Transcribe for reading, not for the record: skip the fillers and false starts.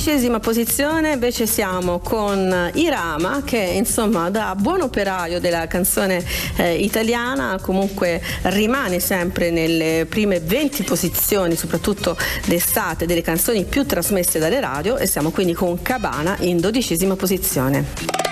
12ª posizione invece siamo con Irama, che insomma da buon operaio della canzone italiana comunque rimane sempre nelle prime 20 posizioni, soprattutto d'estate, delle canzoni più trasmesse dalle radio, e siamo quindi con Cabana in 12ª posizione.